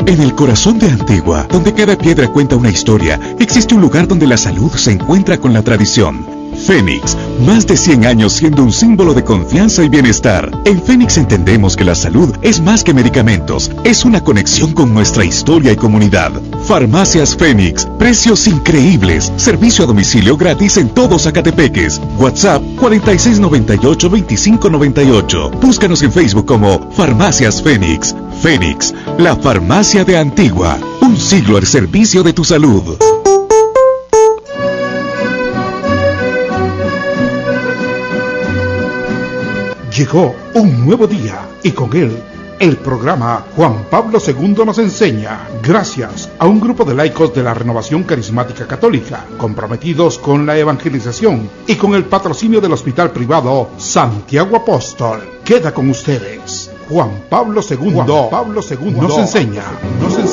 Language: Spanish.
En el corazón de Antigua, donde cada piedra cuenta una historia, existe un lugar donde la salud se encuentra con la tradición. Fénix, más de 100 años siendo un símbolo de confianza y bienestar. En Fénix entendemos que la salud es más que medicamentos, es una conexión con nuestra historia y comunidad. Farmacias Fénix, precios increíbles, servicio a domicilio gratis en todo Zacatepeques. WhatsApp 4698-2598. Búscanos en Facebook como Farmacias Fénix. Fénix, la farmacia de Antigua, un siglo al servicio de tu salud. Llegó un nuevo día y con él el programa Juan Pablo II nos enseña, gracias a un grupo de laicos de la Renovación Carismática Católica, comprometidos con la evangelización y con el patrocinio del hospital privado Santiago Apóstol. Queda con ustedes, Juan Pablo II nos enseña.